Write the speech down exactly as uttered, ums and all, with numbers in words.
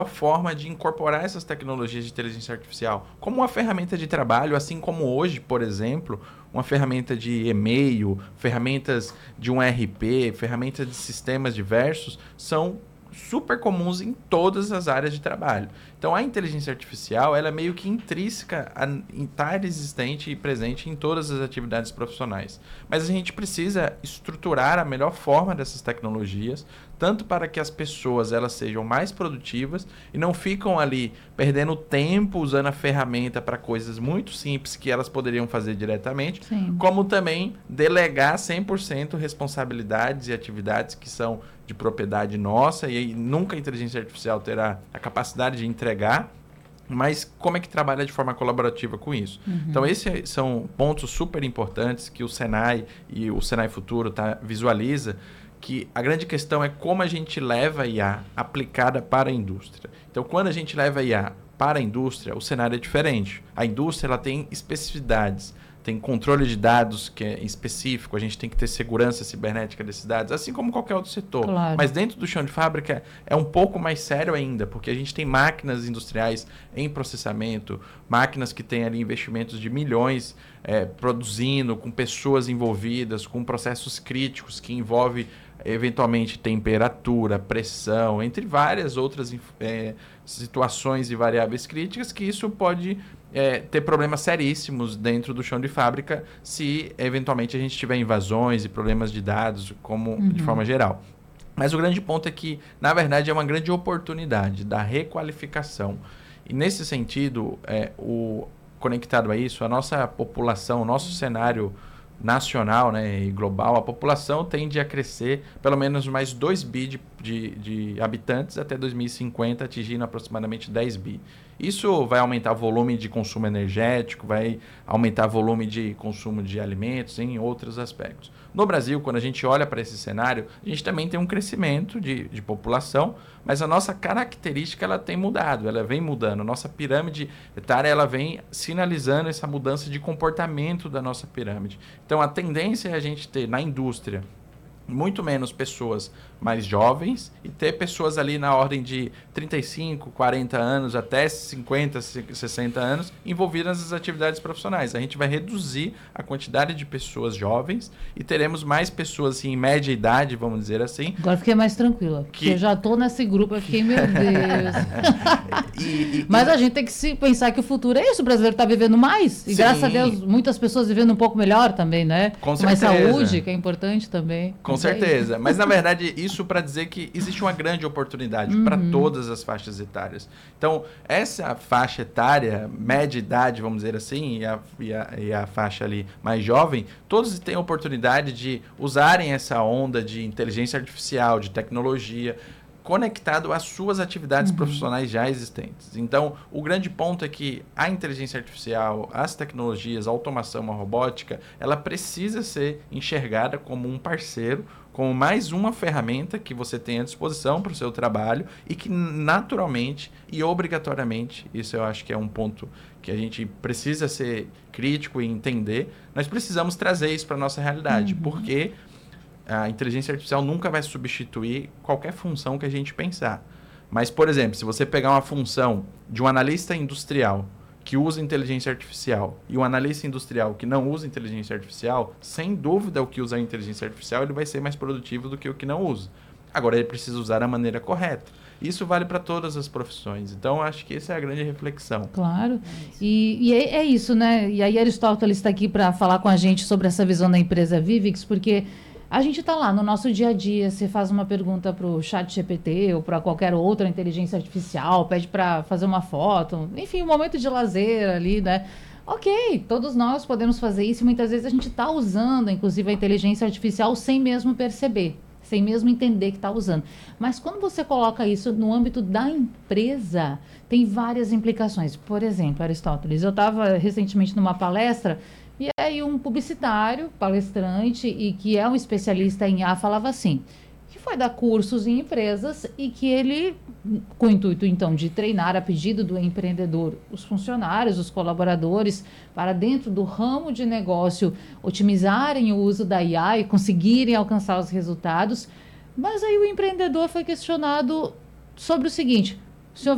forma de incorporar essas tecnologias de inteligência artificial como uma ferramenta de trabalho, assim como hoje, por exemplo, uma ferramenta de e-mail, ferramentas de um E R P, ferramentas de sistemas diversos, são super comuns em todas as áreas de trabalho. Então, a inteligência artificial, ela é meio que intrínseca, a, em estar existente e presente em todas as atividades profissionais. Mas a gente precisa estruturar a melhor forma dessas tecnologias, tanto para que as pessoas elas sejam mais produtivas e não ficam ali perdendo tempo usando a ferramenta para coisas muito simples que elas poderiam fazer diretamente, Sim. como também delegar cem por cento responsabilidades e atividades que são de propriedade nossa, e aí nunca a inteligência artificial terá a capacidade de entregar, mas como é que trabalha de forma colaborativa com isso? Uhum. Então, esses são pontos super importantes que o Senai e o Senai Futuro tá, visualiza, que a grande questão é como a gente leva a I A aplicada para a indústria. Então, quando a gente leva a I A para a indústria, o cenário é diferente. A indústria ela tem especificidades, tem controle de dados que é específico, a gente tem que ter segurança cibernética desses dados, assim como qualquer outro setor. Claro. Mas dentro do chão de fábrica é um pouco mais sério ainda, porque a gente tem máquinas industriais em processamento, máquinas que têm ali investimentos de milhões é, produzindo, com pessoas envolvidas, com processos críticos que envolvem eventualmente temperatura, pressão, entre várias outras é, situações e variáveis críticas, que isso pode é, ter problemas seríssimos dentro do chão de fábrica se eventualmente a gente tiver invasões e problemas de dados como uhum. de forma geral. Mas o grande ponto é que, na verdade, é uma grande oportunidade da requalificação. E nesse sentido, é, o, conectado a isso, a nossa população, o nosso cenário nacional, né, e global, a população tende a crescer pelo menos mais dois bi de, de, de habitantes até dois mil e cinquenta, atingindo aproximadamente dez bi. Isso vai aumentar o volume de consumo energético, vai aumentar o volume de consumo de alimentos, em outros aspectos. No Brasil, quando a gente olha para esse cenário, a gente também tem um crescimento de, de população, mas a nossa característica ela tem mudado, ela vem mudando. Nossa pirâmide etária ela vem sinalizando essa mudança de comportamento da nossa pirâmide. Então, a tendência é a gente ter na indústria muito menos pessoas mais jovens e ter pessoas ali na ordem de trinta e cinco, quarenta anos até cinquenta, sessenta anos envolvidas nas atividades profissionais. A gente vai reduzir a quantidade de pessoas jovens e teremos mais pessoas assim, em média idade, vamos dizer assim. Agora fiquei mais tranquila, que... porque eu já estou nesse grupo, eu fiquei, meu Deus. e, e, Mas e... a gente tem que se pensar que o futuro é isso, o brasileiro está vivendo mais e Sim. graças a Deus muitas pessoas vivendo um pouco melhor também, né? Com, Com mais saúde, que é importante também. Com certeza, mas na verdade isso para dizer que existe uma grande oportunidade uhum. para todas as faixas etárias. Então, essa faixa etária, média idade, vamos dizer assim, e a, e a, e a faixa ali mais jovem, todos têm a oportunidade de usarem essa onda de inteligência artificial, de tecnologia, conectado às suas atividades uhum. profissionais já existentes. Então, o grande ponto é que a inteligência artificial, as tecnologias, a automação, a robótica, ela precisa ser enxergada como um parceiro, como mais uma ferramenta que você tem à disposição para o seu trabalho e que naturalmente e obrigatoriamente, isso eu acho que é um ponto que a gente precisa ser crítico e entender, nós precisamos trazer isso para a nossa realidade, uhum. porque a inteligência artificial nunca vai substituir qualquer função que a gente pensar. Mas, por exemplo, se você pegar uma função de um analista industrial que usa inteligência artificial e um analista industrial que não usa inteligência artificial, sem dúvida o que usa a inteligência artificial ele vai ser mais produtivo do que o que não usa. Agora, ele precisa usar da maneira correta. Isso vale para todas as profissões. Então, acho que essa é a grande reflexão. Claro. E, e é, é isso, né? E aí, Aristóteles está aqui para falar com a gente sobre essa visão da empresa Vivix, porque a gente está lá no nosso dia a dia, você faz uma pergunta para o chat G P T ou para qualquer outra inteligência artificial, pede para fazer uma foto, enfim, um momento de lazer ali, né? Ok, todos nós podemos fazer isso e muitas vezes a gente está usando, inclusive, a inteligência artificial sem mesmo perceber, sem mesmo entender que está usando. Mas quando você coloca isso no âmbito da empresa, tem várias implicações. Por exemplo, Aristóteles, eu estava recentemente numa palestra e aí um publicitário, palestrante e que é um especialista em I A falava assim, que foi dar cursos em empresas e que ele, com o intuito então de treinar a pedido do empreendedor, os funcionários, os colaboradores, para dentro do ramo de negócio otimizarem o uso da I A e conseguirem alcançar os resultados, mas aí o empreendedor foi questionado sobre o seguinte,